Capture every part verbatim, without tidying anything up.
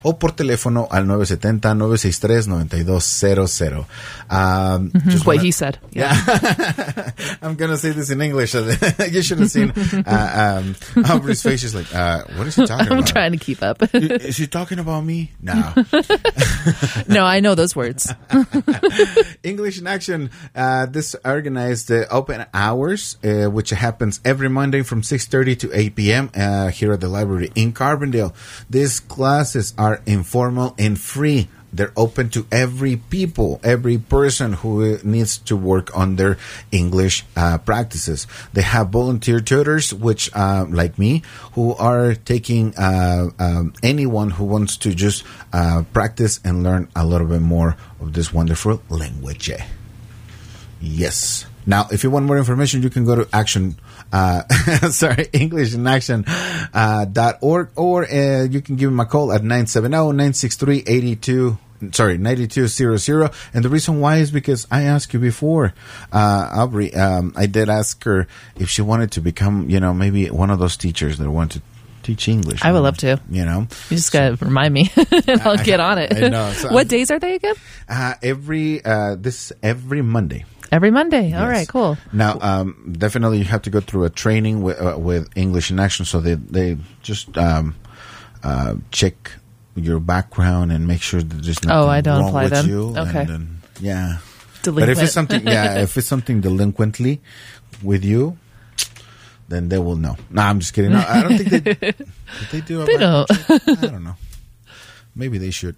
o por teléfono al nueve siete cero, nueve seis tres, nueve dos cero cero. Um, mm-hmm. just what wanna, he said. Yeah. yeah. I'm going to say this in English. You should have seen uh, um, Aubrey's face. She's like, uh, what is he talking I'm about? I'm trying to keep up. Is he talking about me? No. No, I know those words. English in Action. Uh, this organized the open hours, uh, which happens every Monday from six thirty to eight p.m. Uh, here at the library in Carbondale. These classes are informal and free. They're open to every people, every person who needs to work on their English uh, practices. They have volunteer tutors, which, uh, like me, who are taking uh, um, anyone who wants to just uh, practice and learn a little bit more of this wonderful language. Yes. Now, if you want more information, you can go to Action, uh, sorry, English in Action uh, dot org, or uh, you can give me a call at nine seven zero, nine six three, eight two, sorry, nine two zero zero. And the reason why is because I asked you before, uh, Aubrey, um, I did ask her if she wanted to become, you know, maybe one of those teachers that want to teach English. I would love to. You know, you just gotta remind me, and I'll get on it. I know. So what I'm, days are they again? Uh, every uh, this every Monday. Every Monday. All Yes. right, cool. Now, um, definitely you have to go through a training with, uh, with English in Action, so they they just um, uh, check your background and make sure that there's nothing Oh, I don't wrong apply with them. you. Okay. And, and, yeah. Delinquent. But if it's something, yeah, if it's something delinquently with you, then they will know. No, I'm just kidding. No, I don't think they. Did they do? A They don't. check? I don't know. Maybe they should.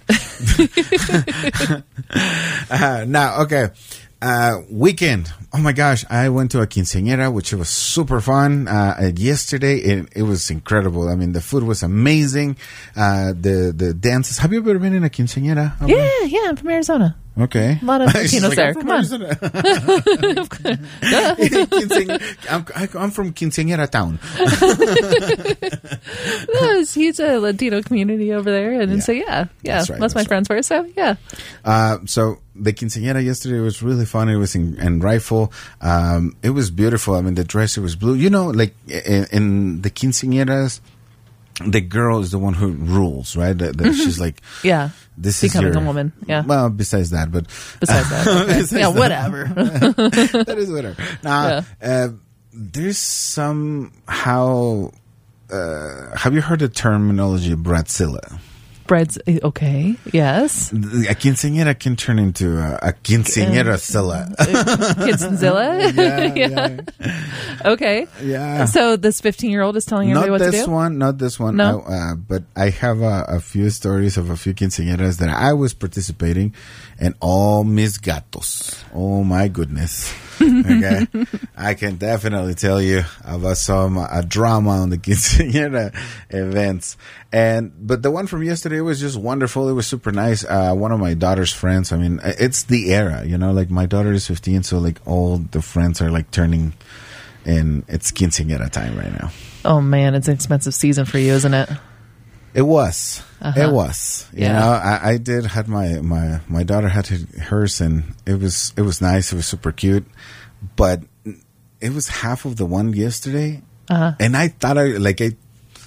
uh, now, okay. Uh, weekend. Oh my gosh. I went to a quinceañera, which was super fun. Uh, yesterday, it, it was incredible. I mean, the food was amazing. Uh, the, the dances. Have you ever been in a quinceañera? Yeah, yeah, I'm from Arizona. Okay. A lot of Latinos like, there. I'm Come on. Quinceañera. I'm, I'm from Quinceañera town. No, it's huge uh, Latino community over there, and Yeah. so yeah, yeah, That's right, most of my that's friends were. So yeah, Uh, so the quinceañera yesterday was really fun. It was in, in Rifle. Um, it was beautiful. I mean, the dress, it was blue. You know, like in, in the quinceañeras, the girl is the one who rules, right? That, that she's like, yeah. this Becoming is your, a woman. Yeah. Well, besides that, but Besides that, okay. besides yeah, that. whatever. That is whatever. Now, uh, there's somehow. Uh, have you heard the terminology Bradzilla? Bread's okay. Yes. A quinceañera can turn into a, a quinceañera-zilla. Kidzilla. yeah, yeah. yeah. Okay. Yeah. So this fifteen-year-old is telling everybody Not what to this do? one, not this one. No? I, uh, but I have a, a few stories of a few quinceañeras that I was participating, and all mis gatos. Oh my goodness. Okay. I can definitely tell you about some uh, drama on the quinceañera events. And, but the one from yesterday was just wonderful. It was super nice. Uh, one of my daughter's friends, I mean, it's the era, you know, like my daughter is fifteen, so like all the friends are like turning, and it's quinceañera time right now. Oh man, it's an expensive season for you, isn't it? It was. Uh-huh. It was. You Yeah. know, I, I did had my, my, my daughter had hers, and it was it was nice. It was super cute, but it was half of the one yesterday, Uh-huh. and I thought I like I.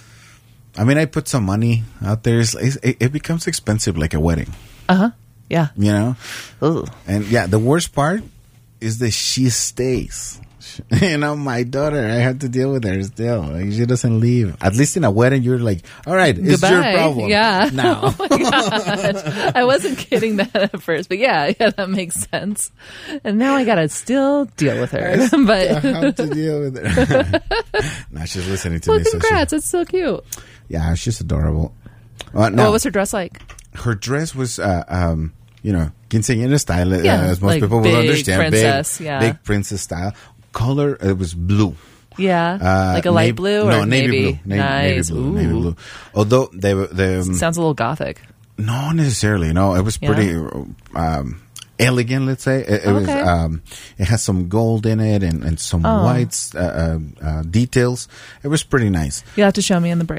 I mean, I put some money out there. It's, it, it becomes expensive, like a wedding. Uh huh. Yeah. You know, Ugh. and yeah, the worst part is that she stays. You know, my daughter, I had to deal with her still. Like, she doesn't leave. At least in a wedding, you're like, all right, it's Goodbye. your problem. Yeah. Now. Oh my gosh. I wasn't kidding that at first, but yeah, yeah, that makes sense. And now I gotta still deal with her. I But have to deal with her. Now she's listening to well, me. So congrats! It's so cute. she, yeah, she's adorable. Uh, now, What was her dress like? her dress was, uh, um, you know, quinceañera style, uh, Yeah, as most like people will big understand. princess, big, yeah. big princess style. Color, it was blue. Yeah, Uh, like a light navy- blue or no, navy, navy? blue. Navy, Nice. navy blue. Navy Ooh. blue. Although they were, they, um, Sounds a little gothic. not necessarily. No, it was Yeah. pretty um, elegant. Let's say it, it was. Okay. Um, it has some gold in it and, and some Oh. whites uh, uh, uh, details. It was pretty nice. You have to show me in the break.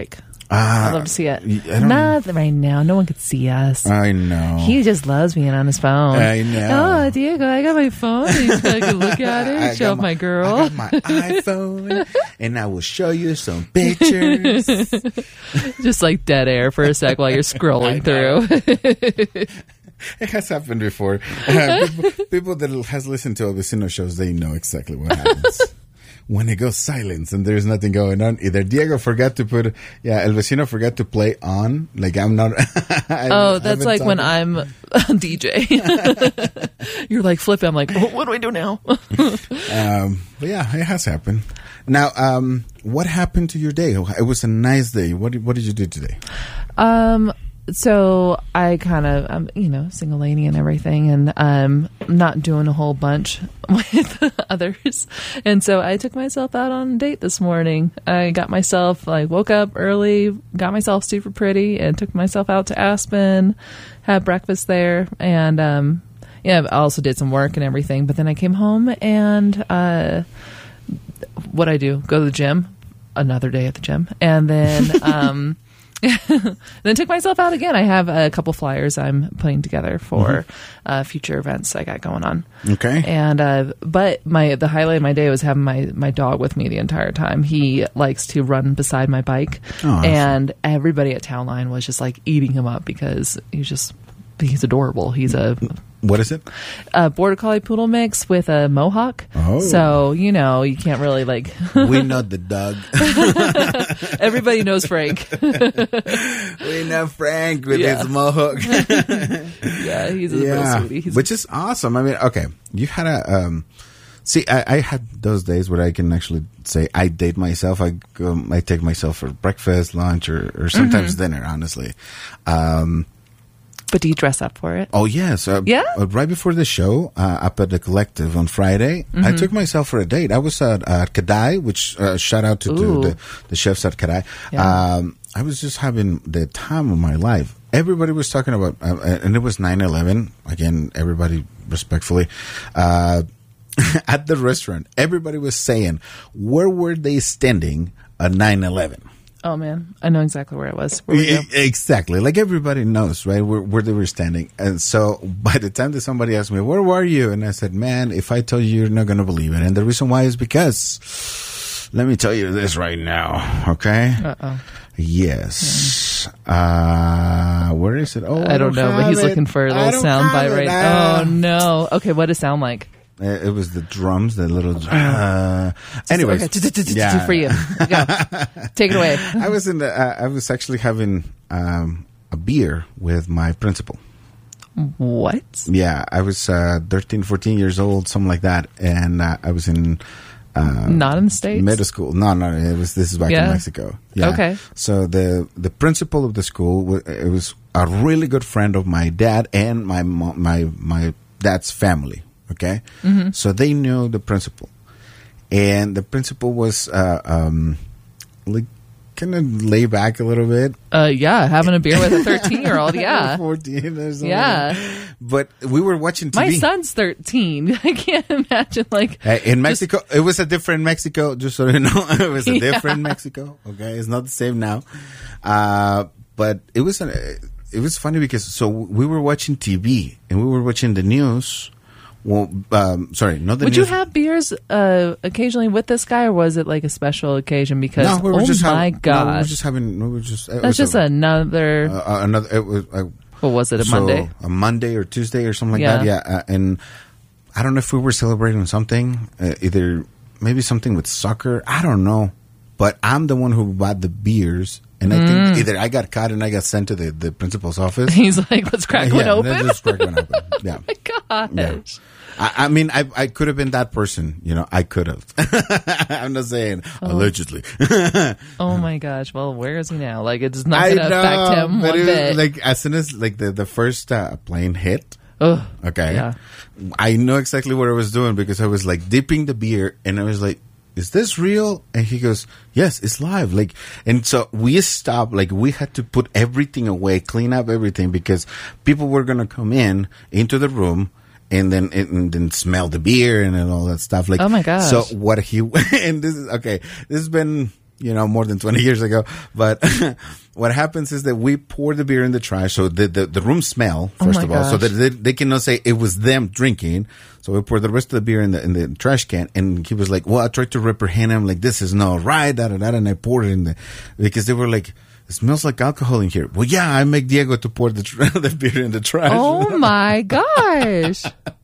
I'd love to see it. I don't- Not right now. No one could see us. I know. He just loves being on his phone. I know. Oh, Diego, I got my phone. So I can look at it, I show got off my girl. I got my iPhone, and I will show you some pictures. Just like dead air for a sec while you're scrolling through. It has happened before. Uh, people, people that has listened to El Vecino shows, they know exactly what happens. When it goes silence and there's nothing going on, either Diego forgot to put, yeah, El Vecino forgot to play on. Like, I'm not. I, Oh, that's like when talking. I'm a D J. You're like flipping. I'm like, oh, what do I do now? Um, but yeah, it has happened. Now, um, what happened to your day? It was a nice day. What did, what did you do today? Um, so I kind of, I'm, you know, single lady and everything, and um, not doing a whole bunch with others. And so I took myself out on a date this morning. I got myself, like, woke up early, got myself super pretty, and took myself out to Aspen, had breakfast there, and um, yeah, I also did some work and everything. But then I came home and uh, what I do, go to the gym, another day at the gym, and then. Um, then took myself out again. I have a couple flyers I'm putting together for mm-hmm. uh, future events I got going on. Okay. And uh, but my the highlight of my day was having my my dog with me the entire time. He likes to run beside my bike, oh, and everybody at Town Line was just like eating him up because he's just he's adorable. He's a What is it? A border collie poodle mix with a mohawk. Oh. So, you know, you can't really like. We know the dog. Everybody knows Frank. We know Frank with Yeah. his mohawk. Yeah, he's a real sweetie. He's Which is awesome. I mean, okay, you had a. Um, see, I, I had those days where I can actually say I date myself. I go, I take myself for breakfast, lunch, or, or sometimes Mm-hmm. dinner. Honestly. Um, But do you dress up for it? Oh yes, uh, Yeah? uh, right before the show, uh, up at the Collective on Friday, Mm-hmm. I took myself for a date. I was at, at Kadai, which uh, shout out to, to Ooh. the, the chefs at Kadai. Yeah. Um, I was just having the time of my life. Everybody was talking about, uh, and it was nine eleven. Again, everybody respectfully. Uh, at the restaurant, everybody was saying, where were they standing at nine eleven? Oh man, I know exactly where it was. Where were you? E- Exactly. Like everybody knows, right, where, where they were standing. And so by the time that somebody asked me, where were you? And I said, man, if I tell you, you're not going to believe it. And the reason why is because, let me tell you this right now, okay? Uh-oh. Yes. Uh, where is it? Oh, I don't know, but he's have it. looking for a I little don't sound have bite it. right Ah. Oh no. Okay, what does it sound like? Uh, It was the drums, the little. Uh, anyways, Okay, yeah. for you. Go. Take it away. I was in the. Uh, I was actually having um, a beer with my principal. What? Yeah, I was uh, thirteen, fourteen years old, something like that, and uh, I was in uh, Not in the States? middle school. No, no, it was. This is back Yeah. in Mexico. Yeah. Okay. So the the principal of the school, wa- it was a really good friend of my dad and my mo- my my dad's family. Okay, Mm-hmm. so they knew the principal, and the principal was uh, um, like kind of lay back a little bit. Uh, yeah, having a beer with a thirteen-year-old. Yeah, fourteen or something. Yeah. But we were watching T V. my son's thirteen. I can't imagine like Uh, in Mexico, it was a different Mexico, just so you know. It was a Yeah. different Mexico, okay? It's not the same now. Uh, but it was, an, it was funny because, so we were watching T V and we were watching the news. Well, um, sorry, not the Would you news. have beers uh, occasionally with this guy, or was it like a special occasion? Because no, we were oh just my having, god, no, we were just having, we were just, it that's was just a, another. uh, another, it was, uh, what was it? A so, Monday? A Monday or Tuesday or something like Yeah. that. Yeah. Uh, and I don't know if we were celebrating something, uh, either maybe something with soccer. I don't know. But I'm the one who bought the beers. And I Mm. think either I got caught and I got sent to the, the principal's office. He's like, let's crack one yeah, open. let's just crack one open. Yeah. Oh my gosh. Yeah. I, I mean, I, I could have been that person. You know, I could have. I'm not saying allegedly. Oh my gosh. Well, where is he now? Like, it's not I going to affect him but one it was bit. like as soon as like the, the first uh, plane hit, Ugh. okay, Yeah. I know exactly what I was doing because I was like dipping the beer and I was like, is this real? And he goes, yes, it's live. Like, and so we stopped, like we had to put everything away, clean up everything because people were going to come in into the room and then, and then smell the beer and, and all that stuff. Like, Oh my gosh. So what he, and this is, okay, this has been you know, more than twenty years ago. But what happens is that we pour the beer in the trash. So the, the, the room smell, first oh of all, gosh. so that they, they cannot say it was them drinking. So we pour the rest of the beer in the in the trash can. And he was like, well, I tried to reprehend him. Like, this is not right. Da, da, da, and I poured it in the, because they were like, it smells like alcohol in here. Well, yeah, I make Diego to pour the, tr- the beer in the trash. Oh my gosh.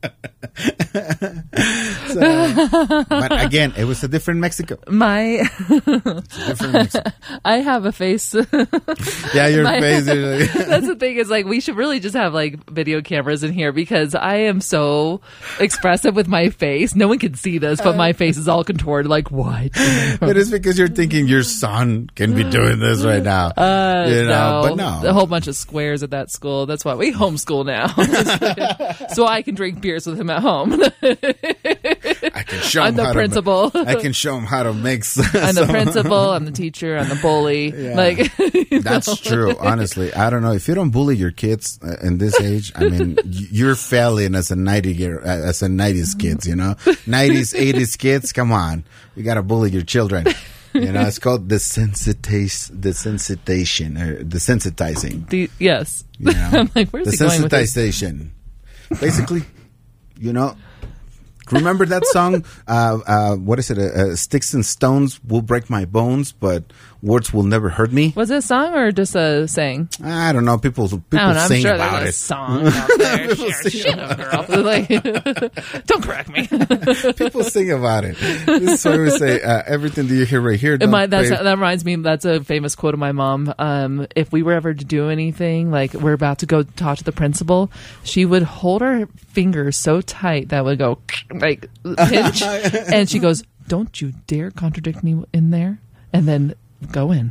So, but again, it was a different Mexico. My, It's a different Mexico. I have a face. Yeah, your My- face. Is like, That's the thing is like, we should really just have like video cameras in here because I am so expressive with my face. No one can see this, but my face is all contorted. Like, what? but it's because you're thinking your son can be doing this right now. Uh, you know, no, but no. a whole bunch of squares at that school. That's why we homeschool now, so I can drink beers with him at home. I can show I'm him the how principal. To, I can show him how to mix. I'm the some- principal. I'm the teacher. I'm the bully. Yeah. Like you That's know? true. Honestly, I don't know if you don't bully your kids uh, in this age. I mean, y- you're failing as a ninety year, uh, as a nineties kids. You know, nineties, eighties kids. Come on, you gotta bully your children. You know, it's called desensitize, desensitization, or desensitizing. The, yes. You know, I'm like, where's he going with this? desensitization. Basically, you know, remember that song? Uh, uh, what is it? Uh, uh, Sticks and stones will break my bones, but words will never hurt me. Was it a song or just a saying? I don't know. People, people I don't know. I'm sing sure about there's a it. song out there. Shut shut up, girl. Like, don't correct me. People sing about it. This is why we say uh, everything that you hear right here. It don't might, that's, pay- that reminds me, that's a famous quote of my mom. Um, if we were ever to do anything, like we're about to go talk to the principal, she would hold her fingers so tight that would go like pinch. And she goes, don't you dare contradict me in there. And then go in.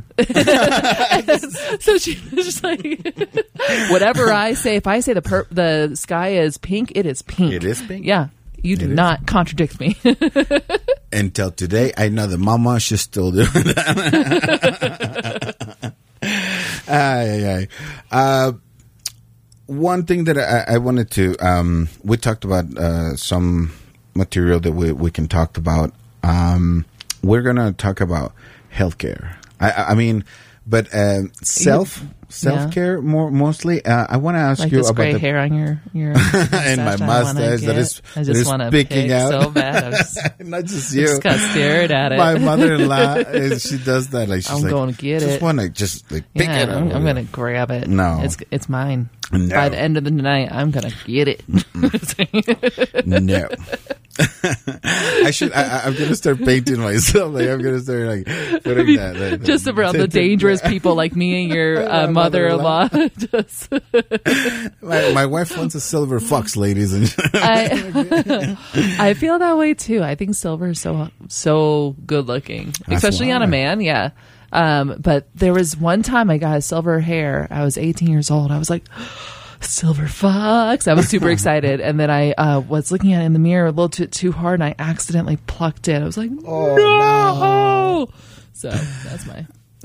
So she was just like, whatever I say, if I say the per- the sky is pink, it is pink. It is pink? Yeah. You do It is. not contradict me. Until today, I know that Mama, she's still doing that. Ay, ay, ay. Uh, one thing that I, I wanted to, um, we talked about uh, some material that we, we can talk about. Um, we're going to talk about healthcare. I, I mean, but uh, self self care more mostly. Uh, I want to ask Like you this about gray the hair on your your and my mustache I wanna mustache that get. is I that just is want to picking pick out. so bad. I'm just, Not just you. just kind of stared at it. My mother-in-law, is, she does that. Like she's I'm like, going to get just it. want to just like pick yeah, it up. I'm, I'm gonna grab it. No. it's it's mine. No. By the end of the night, I'm gonna get it. No. I should. I, I- I'm gonna start painting myself. Like I'm gonna start like putting that. that Just that- around the dangerous people like me and your uh, My mother-in-law. Just, My, my wife wants a silver fox, ladies and I, I feel that way too. I think silver is so so good looking, That's especially on a why. man. Yeah. Um, but there was one time I got silver hair. I was eighteen years old. I was like, silver fox. I was super excited. And then I uh, was looking at it in the mirror a little too, too hard and I accidentally plucked it. I was like, Oh, no. So that's my.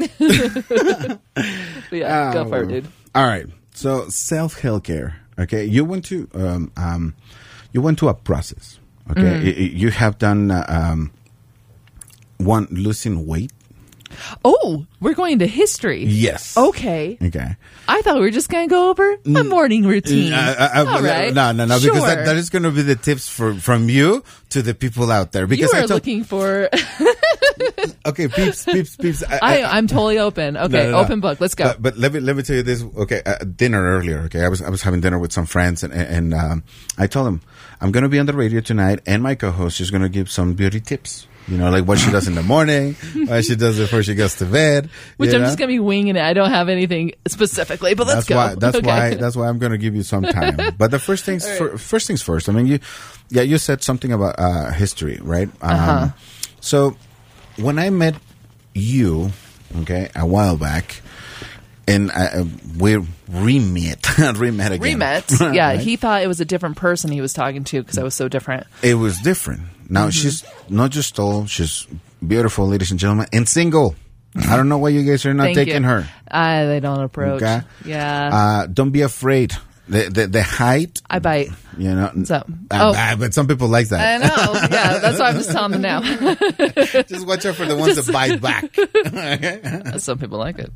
But yeah, go for it, dude. All right. So self health care. Okay, you went to um, um you went to a process. Okay, Mm. Y- y- you have done uh, um one losing weight. Oh, we're going to history. Yes. Okay. Okay. I thought we were just going to go over a morning routine. Uh, uh, uh, All right. No, no, no. Sure. Because that, that is going to be the tips for from you to the people out there. You Because are I told, looking for. okay, peeps, peeps, peeps. I, I, I'm totally open. Okay, No, no, no. open book. Let's go. But, but let me let me tell you this. Okay, uh, dinner earlier. Okay, I was I was having dinner with some friends, and and um, I told them I'm going to be on the radio tonight, and my co-host is going to give some beauty tips. You know, like what she does in the morning, what she does before she goes to bed. Which you I'm know? just going to be winging it. I don't have anything specifically, but let's that's go. why. That's Okay. why. That's why I'm going to give you some time. But the first things, fir- first things first. I mean, you, yeah, you said something about uh, history, right? Um, Uh-huh. So when I met you, okay, a while back, and I, uh, we re-met, re-met again. Remet. Yeah, Right? he thought it was a different person he was talking to because I was so different. It was different. Now she's not just tall; she's beautiful, ladies and gentlemen, and single. I don't know why you guys are not Thank taking you. her. Uh, they don't approach. Okay. Yeah. Uh, don't be afraid. The, the the height. I bite. You know. So, uh, oh. uh, but some people like that. I know. Yeah, that's why I'm just telling them now. Just watch out for the ones Just- that bite back. Some people like it.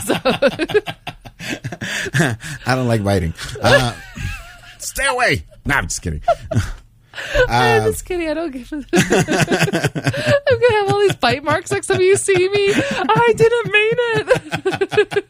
I don't like biting. Uh, stay away. No, I'm just kidding. I'm just kidding. I don't give a I'm gonna have all these bite marks next time you see me. I didn't mean it.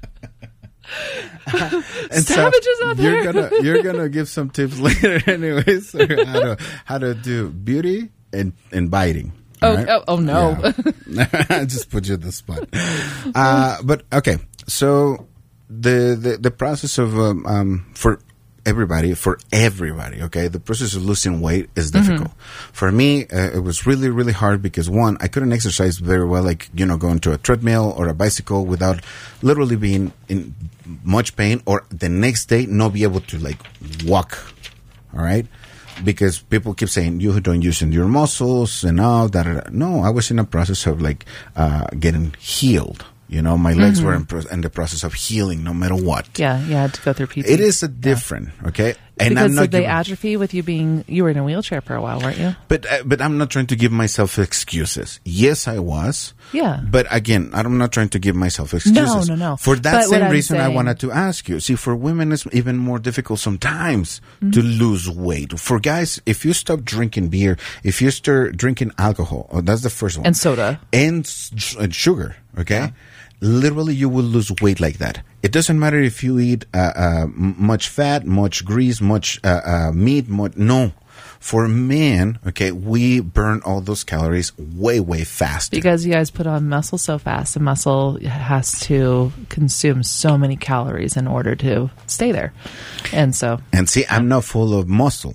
And Savages so out you're there. gonna you're gonna give some tips later, anyways, so how to how to do beauty and and biting. Oh, all right? oh, oh, no. Yeah. I just put you in the spot. Uh, but okay, so the the, the process of um, um for everybody for everybody okay the process of losing weight is difficult. Mm-hmm. For me, uh, it was really really hard because one, I couldn't exercise very well, like you know going to a treadmill or a bicycle without literally being in much pain, or the next day not be able to like walk. All right, because people keep saying you don't use your muscles and all that. No, I was in a process of like uh, getting healed. You know, my legs mm-hmm. were in, pro- in the process of healing, no matter what. Yeah, you had to go through P T. It is a different, yeah. okay. And because I'm not did they giving, atrophy with you being you were in a wheelchair for a while, weren't you? But uh, but I'm not trying to give myself excuses. Yes, I was. Yeah. But again, I'm not trying to give myself excuses. No, no, no. For that but same reason, saying, I wanted to ask you. See, for women, it's even more difficult sometimes mm-hmm. to lose weight. For guys, if you stop drinking beer, if you start drinking alcohol, oh, that's the first one, and soda and, and sugar, okay. Yeah. Literally, you will lose weight like that. It doesn't matter if you eat uh, uh, much fat, much grease, much uh, uh, meat. Much, no. For men, okay, we burn all those calories way, way faster. Because you guys put on muscle so fast, and muscle has to consume so many calories in order to stay there. And so... And see, I'm not full of muscle.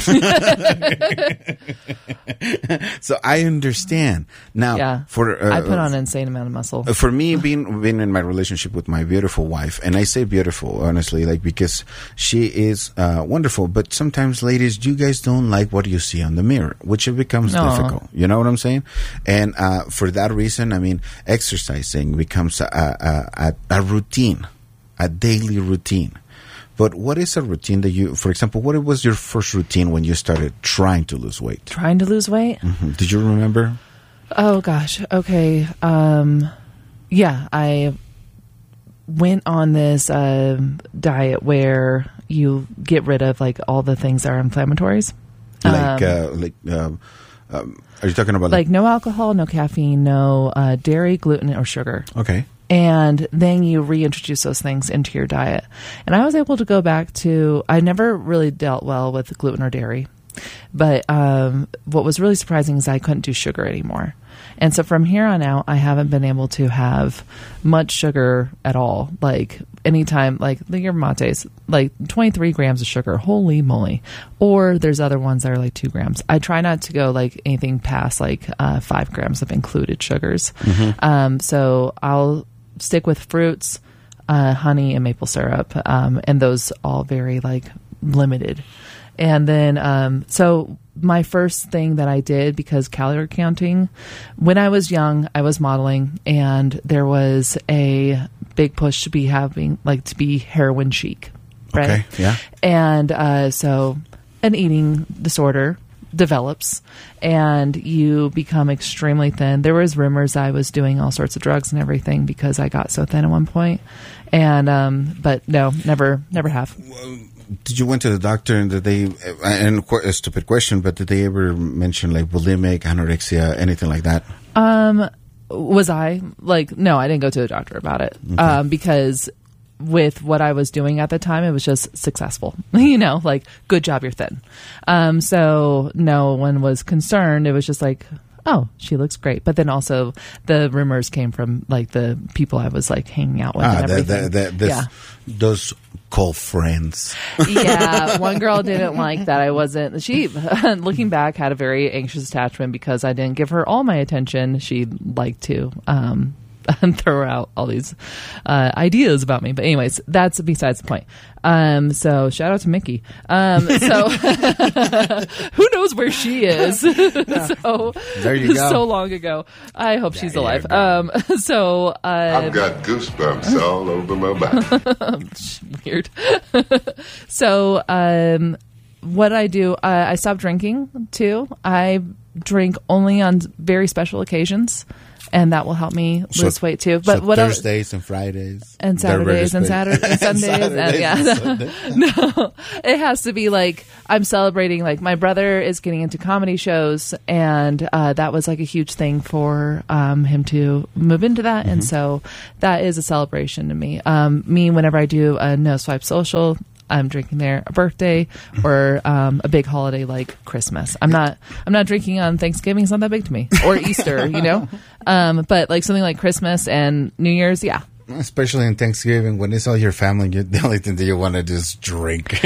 So I understand. Now, yeah, for uh, I put on an insane amount of muscle. For me, being, being in my relationship with my beautiful wife, and I say beautiful, honestly, like because she is uh, wonderful, but sometimes, ladies, you guys don't like what you see on the mirror, which it becomes no. difficult. You know what I'm saying? And uh, for that reason, I mean, exercising becomes a, a, a, a routine, a daily routine. But what is a routine that you, for example, what was your first routine when you started trying to lose weight? Trying to lose weight? Mm-hmm. Did you remember? Oh, gosh. Okay. Um, yeah, I went on this uh, diet where you get rid of like all the things that are inflammatories. Like, um, uh, like, um, um, are you talking about like, like no alcohol, no caffeine, no uh, dairy, gluten, or sugar? Okay. And then you reintroduce those things into your diet. And I was able to go back to, I never really dealt well with gluten or dairy. But um, what was really surprising is I couldn't do sugar anymore. And so from here on out, I haven't been able to have much sugar at all. Like anytime, like the yerba mates, like twenty-three grams of sugar, holy moly. Or there's other ones that are like two grams. I try not to go like anything past like uh, five grams of included sugars. Mm-hmm. Um, so I'll stick with fruits, uh, honey, and maple syrup. Um, and those all very like limited. And then, um, so my first thing that I did, because calorie counting, when I was young, I was modeling, and there was a big push to be having, like, to be heroin chic, right? Okay, yeah. And uh, so an eating disorder develops, and you become extremely thin. There was rumors I was doing all sorts of drugs and everything because I got so thin at one point. And, um, but no, never, never have. Well, did you went to the doctor and did they, and a stupid question, but did they ever mention like bulimic, anorexia, anything like that? Um, was I like, no, I didn't go to the doctor about it. Okay. Um, because with what I was doing at the time, it was just successful, you know, like good job, you're thin. Um, so no one was concerned. It was just like, oh, she looks great. But then also the rumors came from like the people I was like hanging out with ah, and everything. The, the, the, this, yeah. Those called friends. Yeah. One girl didn't like that I wasn't, she, looking back, had a very anxious attachment because I didn't give her all my attention. She'd like to, um, throw out all these uh, ideas about me. But anyways, that's besides the point. Um, so shout out to Mickey. Um, so who knows where she is? so there you go. So long ago. I hope yeah, she's yeah, alive. yeah. Um, so uh, I've got goosebumps all over my back. Weird. so um, what I do, uh, I stopped drinking too. I drink only on very special occasions. And that will help me lose so, weight too. But so what Thursdays and Fridays and Saturdays and Saturdays and Sundays and, and yeah, and Sunday. No, it has to be like I'm celebrating. Like my brother is getting into comedy shows, and uh, that was like a huge thing for um, him to move into that, mm-hmm. and so that is a celebration to me. Um, me, whenever I do a No Swipe Social, I'm drinking there, a birthday or um, a big holiday like Christmas. I'm not. I'm not drinking on Thanksgiving. It's not that big to me, or Easter, you know. Um, but like something like Christmas and New Year's, yeah. Especially in Thanksgiving, when it's all your family, you, the only thing that you want to do is drink.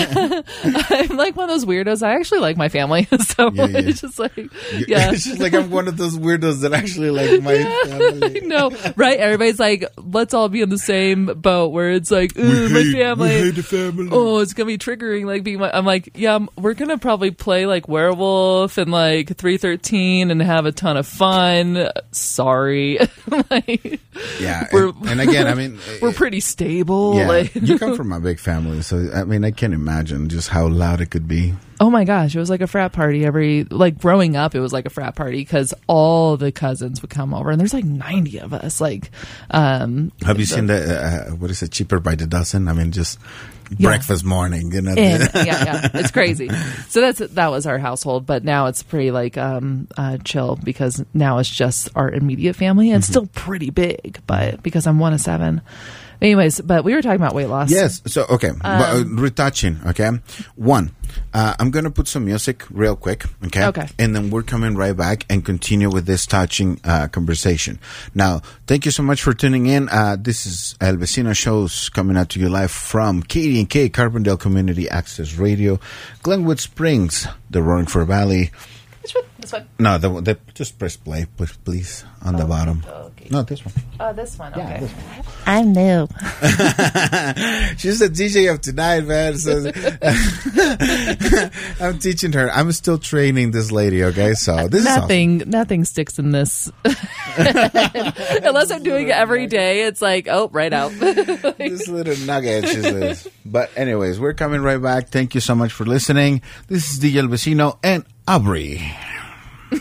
I'm like one of those weirdos. I actually like my family, so yeah, yeah. it's just like, yeah, it's just like I'm one of those weirdos that actually like my family. No, right? Everybody's like, let's all be in the same boat where it's like, ooh, my hate, family. We hate the family. Oh, it's gonna be triggering. Like being, my, I'm like, yeah, we're gonna probably play like Werewolf and like three thirteen and have a ton of fun. Sorry, like, yeah, we're. And, and again, I mean, we're pretty stable. Yeah, like. You come from a big family, so I mean, I can't imagine just how loud it could be. Oh my gosh, it was like a frat party every, like growing up, it was like a frat party because all the cousins would come over and there's like ninety of us. Like, um, have you the, seen the, uh, what is it, Cheaper by the Dozen? I mean, just yeah. breakfast morning, you know? And, yeah, yeah, it's crazy. So that's, that was our household, but now it's pretty like, um, uh, chill because now it's just our immediate family and it's mm-hmm. still pretty big, but because I'm one of seven. Anyways, but we were talking about weight loss. Yes. So, okay. Um, but, uh, retouching. Okay. One, uh, I'm going to put some music real quick. Okay. Okay. And then we're coming right back and continue with this touching, uh, conversation. Now, thank you so much for tuning in. Uh, this is El Vecino Shows coming out to you live from K D and K, Carbondale Community Access Radio, Glenwood Springs, the Roaring Fork Valley. Which one? This one? No, the, the, just press play, please, on oh, the bottom. Okay. No, this one. Oh, this one. Okay. Yeah, this one. I'm new. She's the D J of tonight, man. So I'm teaching her. I'm still training this lady. Okay, so this nothing, is awesome. Nothing sticks in this. Unless I'm doing it every day, it's like, oh, right out. This little nugget, she says. But anyways, we're coming right back. Thank you so much for listening. This is D J El Vecino and Aubrey.